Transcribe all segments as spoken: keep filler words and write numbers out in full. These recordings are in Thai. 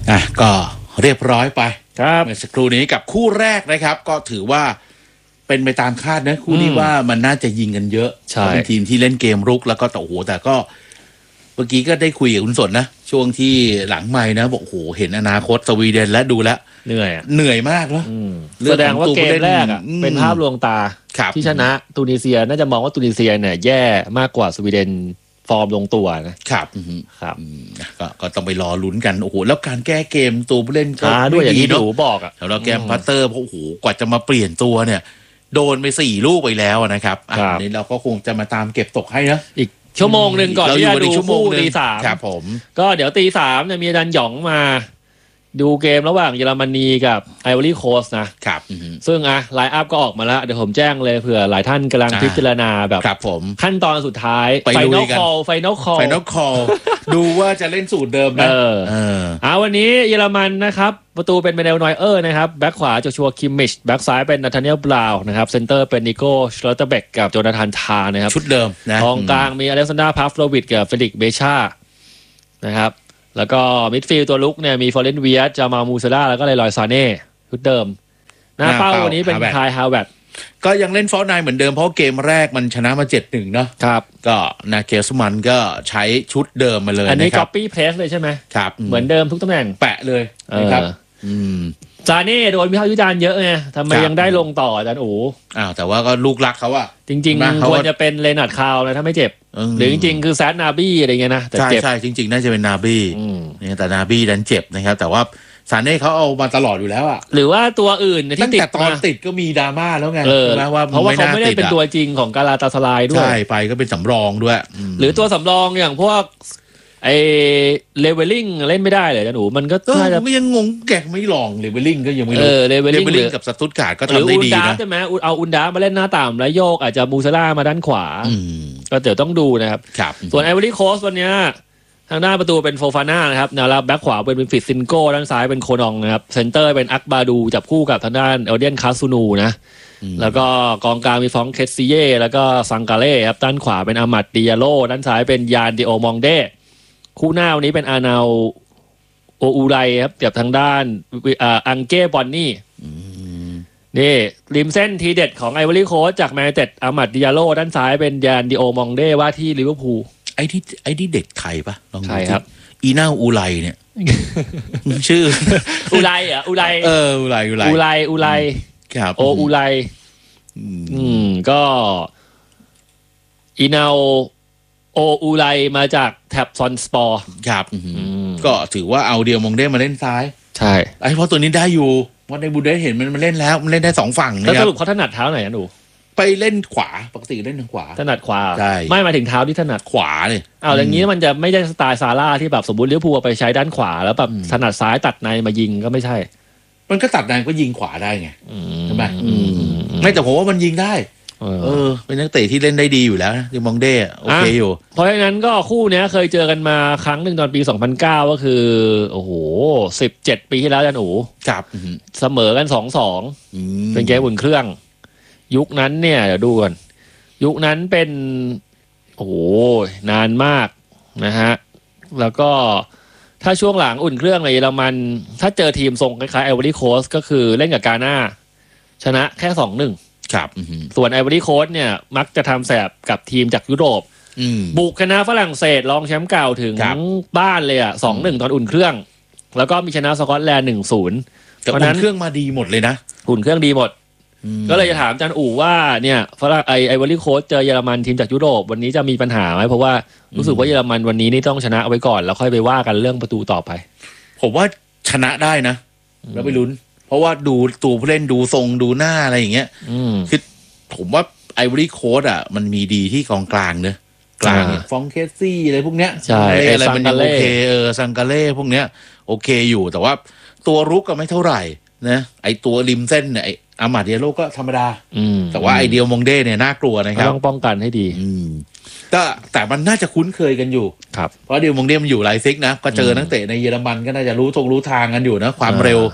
อ่ะก็เรียบร้อยไปครับเมื่อสักครู่นี้กับคู่แรกนะครับก็ถือว่าเป็นไปตามคาดนะคู่นี้ว่ามันน่าจะยิงกันเยอะเป็นทีมที่เล่นเกมรุกแล้วก็แต่โอ้โหแต่ก็เมื่อกี้ก็ได้คุยกับคุณสนนะช่วงที่หลังไมค์นะบอกโอ้โหเห็นอนาคตสวีเดนและดูแล้วเหนื่อยเหนื่อยมากแล้วแสดงว่าเกมแรกอ่ะเป็นภาพลวงตาที่ชนะตูนิเซียน่าจะมองว่าตูนิเซียเนี่ยแย่มากกว่าสวีเดนฟอร์มลงตัวนะครับครับก็ก็ต้องไปรอลุ้นกันโอ้โหแล้วการแก้เกมตัวผู้เล่นก็ด้วยอย่างที่ดูบอกอ่ะแล้วแกมพัตเตอร์โอ้โหกว่าจะมาเปลี่ยนตัวเนี่ยโดนไปสี่ลูกไปแล้วนะครับอันนี้เราก็คงจะมาตามเก็บตกให้นะอีกชั่วโมงหนึ่งก่อนที่จะดูคู่ตีสามครับผมก็เดี๋ยวตีสามเนี่ยมีอาจารย์หยองมาดูเกมระหว่างเยอรมนีกับไอวอรี่โคสต์นะครับซึ่งอะไลน์อัพก็ออกมาแล้วเดี๋ยวผมแจ้งเลยเผื่อหลายท่านกำลังพิจารณาแบบขั้นตอนสุดท้ายไฟนอลคอลไฟนอลคอลไฟนอลคอลดูว่าจะเล่นสูตรเดิมไหมเออเอออ่าวันนี้เยอรมันนะครับประตูเป็นเบเนลนอยเออร์นะครับแบ็คขวาโจชัวคิมมิชแบ็คซ้ายเป็นนาธาเนียลบราวน์นะครับเซนเตอร์เป็นนิโก้ชลอตเตอร์เบกกับโจนาธานทานะครับชุดเดิมนะกองกลางมีอเล็กซานดราพาฟโลวิชกับเฟลิกซ์เบชานะครับแล้วก็มิดฟิลด์ตัวลุกเนี่ยมีฟอเรนเวียสจามามูซาร่าแล้วก็เลยลอยซาเน่ชุดเดิมหน้าเป้าวันนี้เป็นคายฮาวเวิร์ดก็ยังเล่นฟอร์ไนเหมือนเดิมเพราะเกมแรกมันชนะมา เจ็ดหนึ่ง เนาะครับก็นาเกลสมันก็ใช้ชุดเดิมมาเลยอันนี้ copy paste เลยใช่ไหมครับเหมือนเดิมทุกตำแหน่งแปะเลยนะครับอืมซาเน่โดนวิพากษ์วิจารณ์เยอะไงทำไมยังได้ลงต่ออาจารย์อู๋อ้าวแต่ว่าก็ลูกรักเขาอะจริงๆควรจะเป็นเลนัร์ดคาวนะถ้าไม่เจ็บหรือจริงๆคือแซดนาบี้อะไรเงี้ยนะแต่เจ็บใช่จริงๆน่าจะเป็นนาบี้แต่นาบี้ดันเจ็บนะครับแต่ว่าซาเน่เขาเอามาตลอดอยู่แล้วอะหรือว่าตัวอื่นที่ติดตอนติดก็มีดราม่าแล้วไงใช่ไหมว่าเพราะว่าเขาไม่ได้เป็นตัวจริงของกาลาตาสลายด้วยใช่ไปก็เป็นสำรองด้วยหรือตัวสำรองอย่างพวกไอเลเวลลิ่งเล่นไม่ได้เลยนะหนูมันก็น่าจะไม่ยังงงแกไม่ลองเลเวลลิ่งก็ยังไม่รู้เลเวลลิ่งกับสตุตการ์ดก็ทำได้ดีนะใช่ไหมเอาอุนดามาเล่นหน้าต่ำแล้วโยกอาจจะมูซาร่ามาด้านขวาก็เดี๋ยวต้องดูนะครับส่วนไอวอรี่โคสต์วันนี้ทางหน้าประตูเป็นโฟฟาน่านะครับแนวรับแบ็คขวาเป็นฟิตซินโก้ด้านซ้ายเป็นโคนองนะครับเซนเตอร์เป็นอักบาดูจับคู่กับทางด้านเอลเดียนคาซูนูนะแล้วก็กองกลางมีฟองเคสซิเย่แล้วก็ซังกาเล่ครับด้านขวาเป็นอามัดดิอาโลด้านซ้ายเป็นยานดิโอมองเดคู่หน้าวันนี้เป็นอานาโออูไรครับกับทางด้านอังเก้บอนนี่นี่ริมเส้นทีเด็ดของไอวอรี่โคสต์จากแมนเต็ดอามัดดิอาโลด้านซ้ายเป็นยานดิโอมองเดว่าที่ลิเวอร์พูลไอ้ที่ไอ้ที่เด็กไทยปะใช่ครับอีน่าอูไรเนี่ยชื่ออูไรอ่ะอูไรเอออูไรอูไรอูไรอูไรครับโออูไรอืมก็อีนาโออูไรมาจากแท็บซอนสปอร์ครับก็ถือว่าเอาเดียวมองได้มาเล่นซ้ายใช่ไอ้เพราะตัวนี้ได้อยู่วันในบูเดสเห็นมันมันเล่นแล้วมันเล่นได้สองฝั่งนะครับแล้วสรุปเขาถนัดเท้าไหนอ่ะหนูไปเล่นขวาปกติเล่นทางขวาถนัดขวาใช่ไม่มาถึงเท้าที่ถนัดขวาเลยอ้าวอย่างนี้มันจะไม่ใช่สไตล์ซาร่าที่แบบสมบูรณ์ลิเวอร์พูลไปใช้ด้านขวาแล้วแบบถนัดซ้ายตัดในมายิงก็ไม่ใช่มันก็ตัดในก็ยิงขวาได้ไงใช่ไหมไม่แต่ผมว่ามันยิงได้เออเป็นนักเตะที่เล่นได้ดีอยู่แล้วนะดิมองเด้โอเคอยู่เพราะฉะนั้นก็คู่นี้เคยเจอกันมาครั้งหนึ่งตอนปีสองพันเก้าก็คือโอ้โหสิบเจ็ดปีที่แล้วจันอู๋ครับเสมอกัน สองสอง เป็นเกมอุ่นเครื่องยุคนั้นเนี่ยเดี๋ยวดูก่อนยุคนั้นเป็นโอ้โหนานมากนะฮะแล้วก็ถ้าช่วงหลังอุ่นเครื่องในเยอรมันถ้าเจอทีมทรงคล้ายๆไอวอรี่โคสต์ก็คือเล่นกับกาน่าชนะแค่ สองหนึ่งครับส่วนไอวอรี่โคสต์เนี่ยมักจะทำแสบกับทีมจากยุโรปบุกชนะฝรั่งเศสรองแชมป์เก่าถึงบ้านเลยอ่ะ สองหนึ่ง ตอนอุ่นเครื่องแล้วก็มีชนะสกอตแลนด์ หนึ่งศูนย์แต่อุ่นเครื่องมาดีหมดเลยนะอุ่นเครื่องดีหมดก็เลยจะถามจันอู่ว่าเนี่ยฝรั่งไอไอวอรี่โคสต์เจอเยอรมันทีมจากยุโรปวันนี้จะมีปัญหาไหมเพราะว่ารู้สึกว่าเยอรมันวันนี้นี่ต้องชนะเอาไว้ก่อนแล้วค่อยไปว่ากันเรื่องประตูต่อไปผมว่าชนะได้นะแล้วไปลุ้นเพราะว่าดูตัวผู้เล่นดูทรงดูหน้าอะไรอย่างเงี้ยคือผมว่าไอวอรี่โคสต์อ่ะมันมีดีที่กองกลางเนอะกลางฟองเคสซี่อะไรพวกเนี้ยใช่อะไรมันยังโอเคเออซังกาเล่พวกเนี้ยโอเคอยู่แต่ว่าตัวรุกก็ไม่เท่าไหร่นะไอตัวริมเส้นเนี่ยอามาเดียโลก็ธรรมดาแต่ว่าไอเดียมองเด้เนี่ยน่ากลัวนะครับต้องป้องกันให้ดีก็แต่มันน่าจะคุ้นเคยกันอยู่ครับเพราะเดียมองเด้มันอยู่ไลซิกนะก็เจอนักเตะในเยอรมันก็น่าจะรู้ทงรู้ทางกันอยู่นะความเร็ว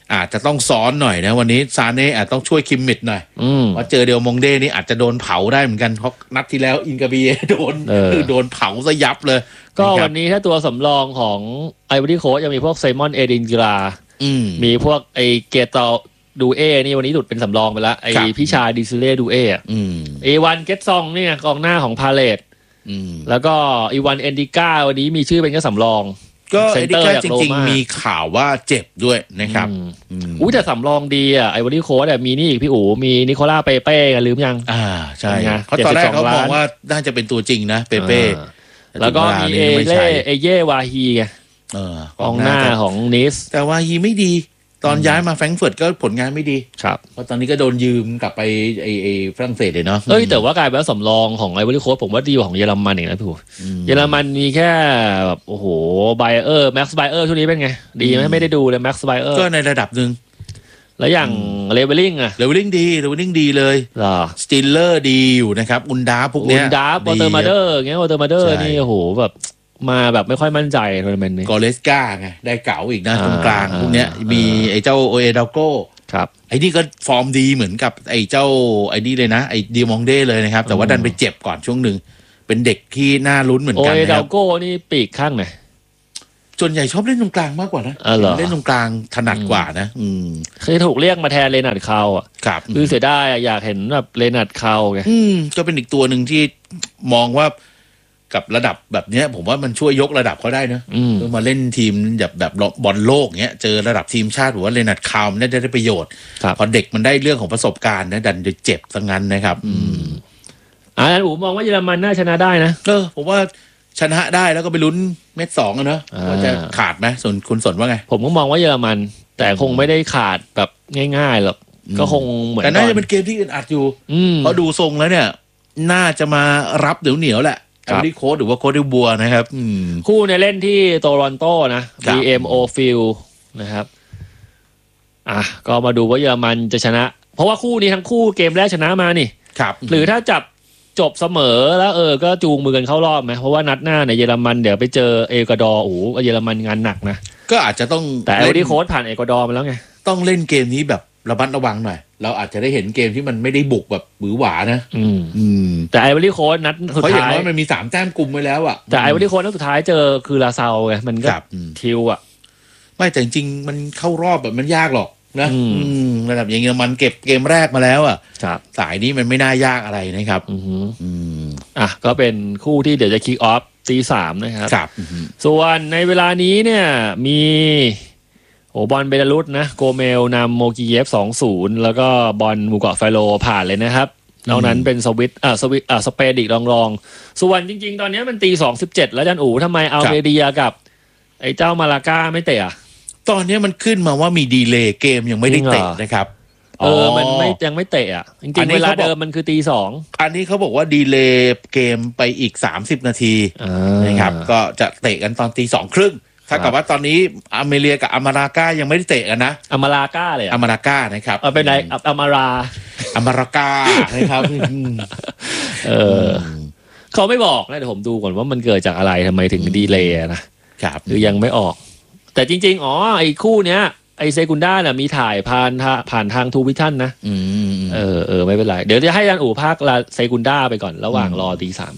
อาจจะต้องซ้อนหน่อยนะวันนี้ซาเน่อาจต้องช่วยคิมมิดหน่อยเพราะเจอเดลมงเด้นี่อาจจะโดนเผาได้เหมือนกันเพราะนัดที่แล้วอินกาเบียโดนโดนเผาซะยับเลยก็วันนี้ถ้าตัวสำรองของไอวอรี่โค้ชยังมีพวกไซมอนเอดินกิรามีพวกไอเกตอดูเอนี่วันนี้หลุดเป็นสำรองไปแล้วไอพี่ชายดิซิเล่ดูเอเอวันเกตซองเนี่ยกองหน้าของพาเลตแล้วก็อีวันเอนดิก้าวันนี้มีชื่อเป็นแค่สำรองก็เอดิก้าจริงๆมีข่าวว่าเจ็บด้วยนะครับอู้แต่สำรองดีอ่ะไอวอรี่โค้ชอ่ะมีนี่อีกพี่อู๋มีนิโคล่าเปเป้กันลืมยังอ่าใช่เพราะตอนแรกเขามองว่าน่าจะเป็นตัวจริงนะเปเป้แล้วก็มีเอเล่เอเย่วาฮีไงกองหน้าของนิสแต่วาฮีไม่ดีตอนย้ายมาแฟรงก์เฟิร์ตก็ผลงานไม่ดีครับเพราะตอนนี้ก็โดนยืมกลับไปไอไอฝรั่งเศสเลยเนาะเอ้ยแต่ว่ากลายเป็นสำรองของไอวอรี่โค้ชผมว่าดีกว่าของเยอรมันอีกนะพี่เยอรมันมีแค่แบบโอ้โหไบเออร์แม็กซ์ไบเออร์ช่วงนี้เป็นไงดีไหมไม่ได้ดูเลยแม็กซ์ไบเออร์ก็ในระดับหนึ่งแล้วอย่างเลเวลลิ่งอะเลเวลลิ่งดีเลเวลลิ่งดีเลยสติลเลอร์ดีอยู่นะครับอุนดาพวกเนี้ยอุนดาปอเตอร์มาเดอร์เงี้ยปอเตอร์มาเดอร์นี่โอ้โหแบบมาแบบไม่ค่อยมั่นใจทัวร์นาเมนต์นี้กอเลสกาไงได้เก๋าอีกนะตรงกลางพวกเนี้ยมีไอ้เจ้าโอเอดาโก้ครับไอ้นี่ก็ฟอร์มดีเหมือนกับไอ้เจ้าไอ้นี่เลยนะไอ้ดิมองเด้เลยนะครับแต่ว่าดันไปเจ็บก่อนช่วงหนึ่งเป็นเด็กที่น่าลุ้นเหมือนกันนะครับโอเอดาโก้นี่ปีกข้างไหนส่วนใหญ่ชอบเล่นตรงกลางมากกว่านะเล่นตรงกลางถนัดกว่านะอืมเคยถูกเรียกมาแทนเลนัดคาวอ่ะครับคือเสียดายอยากเห็นแบบเลนัดคาวไงอืมก็เป็นอีกตัวหนึ่งที่มองว่ากับระดับแบบเนี้ยผมว่ามันช่วยยกระดับเขาได้นะเมื่อมาเล่นทีมแบบแบบบอลโลกเนี้ยเจอระดับทีมชาติหรือว่าเลนัดคาวมันได้ได้ประโยชน์พอเด็กมันได้เรื่องของประสบการณ์นะดันจะเจ็บซะงั้นนะครับอืมอ่าอู๋มองว่าเยอรมันน่าชนะได้นะเออผมว่าชนะได้แล้วก็ไปลุ้นเม็ดสองอะเนอะว่าจะขาดไหมส่วนคุณสนว่าไงผมก็มองว่าเยอรมันแต่คงไม่ได้ขาดแบบง่ายๆหรอกก็คงเหมือนแต่น่าจะเป็นเกมที่อึดอัดอยู่เพราะดูทรงแล้วเนี่ยน่าจะมารับเหนียวเหนียวแหละไอวอรี่โค้ชหรือว่าโค้ชดิบัวนะครับคู่ในเล่นที่โตรอนโตนะ บี เอ็ม โอ Field นะครับอ่ะก็มาดูว่าเยอรมันจะชนะเพราะว่าคู่นี้ทั้งคู่เกมแรกชนะมานี่ครับหรือถ้าจับจบเสมอแล้วเออก็จูงมือกันเข้ารอบไหมเพราะว่านัดหน้าเนี่ยเยอรมันเดี๋ยวไปเจอเอกวาดอร์โอ้โหเยอรมันงานหนักนะก็อาจจะต้องแต่ไอวอรี่โค้ชผ่านเอกวาดอร์มาแล้วไงต้องเล่นเกมนี้แบบระมัดระวังหน่อยเราอาจจะได้เห็นเกมที่มันไม่ได้บุกแบบหวือหวานะอืมอืมแต่ไอวอรี่โค้ชนัดสุดท้ายเพราะอย่างน้อยมันมีสามแต้มกลุ่มไว้แล้วอ่ะแต่ไอวอรี่โค้ชนัดสุดท้ายเจอคือลาซาวไงมันก็ทิวอ่ะไม่แต่จริงๆมันเข้ารอบแบบมันยากหรอกนะระดับอย่างเงี้ยมันเก็บเกมแรกมาแล้วอ่ะสายนี้มันไม่น่ายากอะไรนะครับอืมอ่ะก็เป็นคู่ที่เดี๋ยวจะคิกออฟตีสามนะครับครับส่วนในเวลานี้เนี่ยมีโอ้บอลเบลารุสนะโกเมลนำโมกิเยฟ สองศูนย์ แล้วก็บอลมูเกาะไฟโลผ่านเลยนะครับนอกนั้นเป็นสวิตอ่าสวิตอ่าสเปนอีกรองๆส่วนจริงๆตอนนี้มันตีสองสิบเจ็ดแล้วจันอู๋ทำไมอัลเมเดียกับไอ้เจ้ามาลาก้าไม่เตะตอนนี้มันขึ้นมาว่ามีดีเลย์เกมยังไม่ได้เตะนะครับเออมันไม่ยังไม่เตะอ่ะจริงๆเวลาเดิมมันคือตีสองอันนี้เขาบอกว่าดีเลย์เกมไปอีกสามสิบนาทีนะครับก็จะเตะกันตอนตีสองครึ่งถ้ากับว่าตอนนี้อเมเรียกับอามาราก้ายังไม่ได้เตะกันนะอามาราก้าเลยอามาราก้านะครับเอาเป็นไรอามาราอามาราก้านะครับเออเขาไม่บอกนะเดี๋ยวผมดูก่อนว่ามันเกิดจากอะไรทำไมถึงดีเลย์นะครับหรือยังไม่ออกแต่จริงๆอ๋อไอ้คู่เนี้ยไอ้เซกุนด้าน่ะมีถ่ายผ่านผ่านทางทูวิชั่นนะเออเออไม่เป็นไรเดี๋ยวจะให้อาจารย์อู๋ภาคลาเซกุนด้าไปก่อนระหว่างรอตีสาม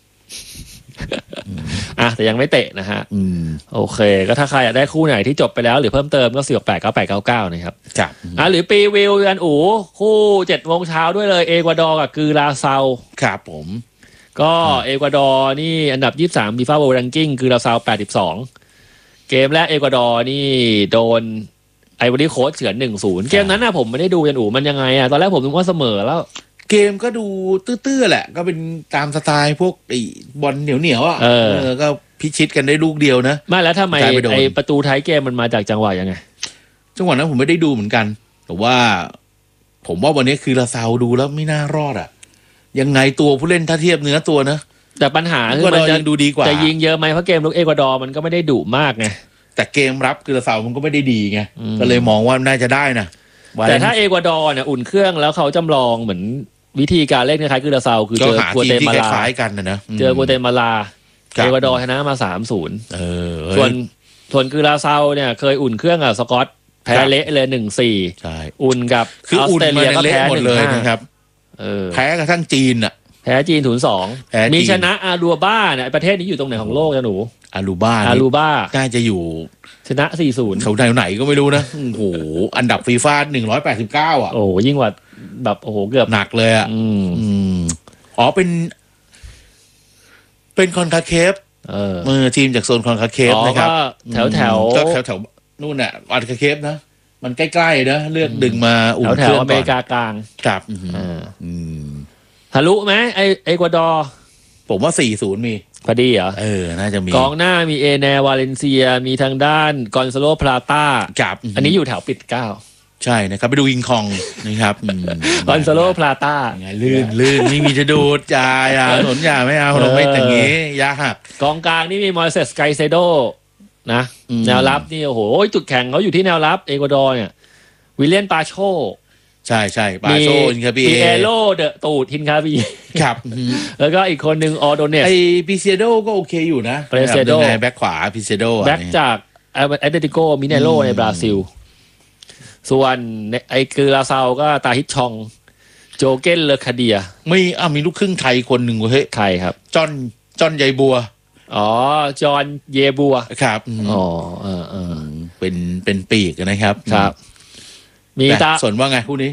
อ่ะแต่ยังไม่เตะนะฮะโอเคก็ถ้าใครอยากได้คู่ไหนที่จบไปแล้วหรือเพิ่มเติมก็สี่หกแปดเก้าแปดเก้าเก้านะครับครับอ่ะหรือปีวิวอาจารย์อู๋คู่เจ็ดโมงเช้าด้วยเลยเอกวาดอร์กับกือราเซาครับผมก็เอกวาดอร์นี่อันดับยี่สิบสามฟีฟ่า World Ranking กือราเซาแปดสิบสองเกมแรกเอกวาดอร์นี่โดนไอวอรี่โค้ชเฉือน หนึ่งศูนย์ เกมนั้นนะผมไม่ได้ดูยันอู๋มันยังไงอ่ะตอนแรกผมนึกว่าเสมอแล้วเกมก็ดูตื้อๆแหละก็เป็นตามสไตล์พวกไอบอลเหนียวๆอ่ะเออก็พิชิตกันได้ลูกเดียวนะไม่แล้วทำไมไอประตูท้ายเกมมันมาจากจังหวะยังไงจังหวะนั้นผมไม่ได้ดูเหมือนกันแต่ว่าผมว่าวันนี้คือลาซาวดูแล้วไม่น่ารอดอ่ะยังไงตัวผู้เล่นถ้าเทียบเนื้อตัวนะแต่ปัญหาคือมันจะดูดีกว่าจะยิงเยอะไหมเพราะเกมลุกเอกวาดอร์มันก็ไม่ได้ดุมากไงแต่เกมรับคือลาซาวมันก็ไม่ได้ดีไงก็เลยมองว่าน่าจะได้นะแต่ถ้าเอกวาดอร์เนี่ยอุ่นเครื่องแล้วเขาจำลองเหมือนวิธีการเล่นคล้ายๆคือลาซาวคือเจอกัวเตมาลาคล้ายกันนะนะเจอกัวเตมาลาเอกวาดอร์ชนะมา สามศูนย์เออส่วนส่วนคือลาซาวเนี่ยเคยอุ่นเครื่องกับสกอตแพ้เละเลยหนึ่งสี่ใช่อุ่นกับคือออสอุ่นเตรมาเลียก็เละแพ้หมหดนึ่งเลยห้านะครับเออแพ้กระทั่งจีนอ่ะแพ้จีนศูนย์สองแพ้จีนมีชนะอารูบ้าเนี่ยประเทศนี้อยู่ตรงไหนของโลกจ้ะหนูอารูบ้าอารูบ้าน่าจะอยู่ชนะสี่ศูนย์แถวไหนก็ไม่รู้นะโอ้โหอันดับฟีฟ่าหนึ่งร้อยแปดสิบเก้าอ่ะโอ้โหยิ่งกว่าแบบโอ้โหเกือบหนักเลยอ่ะอืมอืมอ๋อเป็น เป็นคอนคาเคฟเออเออทีมจากโซนคอนคาเคฟอ๋อนะครับก็แถวแถวก็แถวแถวนู่นน่ะคอนคาเคฟนะมันใกล้ๆนะเลือกดึงมาอุ่นแถเครื่วองอเมก่อรินกากลางครับอ่าอืมทะลุไหมไอเอกวาดอร์ผมว่าสี่ศูนย์มีพอดีเหรอเออ น่าจะมีกองหน้ามีเอเนวาเลนเซียมีทางด้านกอนซาโลพลาตากับอันนี้อยู่แถวปิดเกล้าใช่นะครับ ไปดูยิงคองนะครับอืมกอนซาโลพลาตาไงลื่นลื่นไม่มีจะดูดจ่าอย่าสนอย่าไม่เอาเราไม่อย่างงี้ยากหักกองกลางนี่มีมอยเซสไกเซโดนะอืมแนวรับนี่โอ้โหจุดแข็งเขาอยู่ที่แนวรับเอกวาดอร์เนี่ยวิลเลียนปาโชใช่ใช่ปามีโซอินคาบีมีเอโลเดอะตูดทินคาบีครับอืมแล้วก็อีกคนหนึ่งออโดเนสไอพิเซโดก็โอเคอยู่นะ Pisedo ในแบ็คขวาพิเซโดแบ็กจากแอตเลติโกมิเนโรในบราซิล ส่วนไอคือลาซาวก็ตาฮิตชอง โจเกนเลอคาเดียไม่อ่ะมีลูกครึ่งไทยคนหนึ่งเว้ยใครครับจอนจอนใยบัวอ๋อ จอห์นเยบัวครับอืมอ๋อเออเออเป็นเป็นปีกนะครับครับ มีแต่ตาส่วนว่าไงคู่นี้